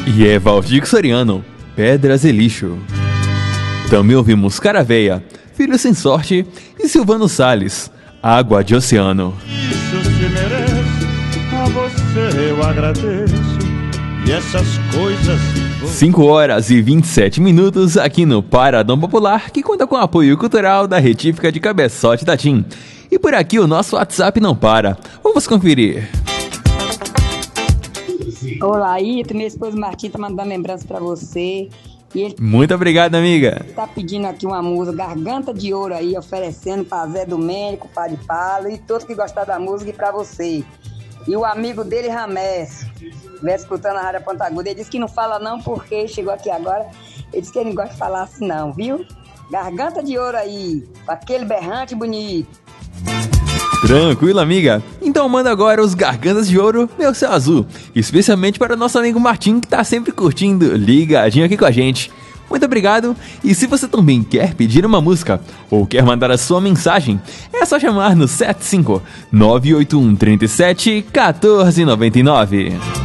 E é Valdir Soriano, Pedras e Lixo. Também ouvimos Caraveia, Filho Sem Sorte e Silvano Salles, Água de Oceano. Isso se merece, a você eu agradeço. E essas coisas... 5 horas e 27 minutos aqui no Paradão Popular, que conta com o apoio cultural da Retífica de Cabeçote da TIM. E por aqui o nosso WhatsApp não para. Vamos conferir. Olá, Ito, minha esposa Martim tá mandando lembrança pra você. E ele Muito obrigado, amiga. tá pedindo aqui uma música, Garganta de Ouro aí, oferecendo pra Zé Domênico, Padre Paulo e todos que gostaram da música e pra você. E o amigo dele, Ramés, estiver escutando a Rádio Ponta Aguda, ele disse que não fala não porque chegou aqui agora, ele disse que ele não gosta de falar assim não, viu? Garganta de Ouro aí, com aquele berrante bonito. Tranquilo, amiga? Então manda agora os Gargantas de Ouro, Meu Céu Azul, especialmente para o nosso amigo Martim, que tá sempre curtindo, ligadinho aqui com a gente. Muito obrigado, e se você também quer pedir uma música ou quer mandar a sua mensagem, é só chamar no 75 981 37 1499.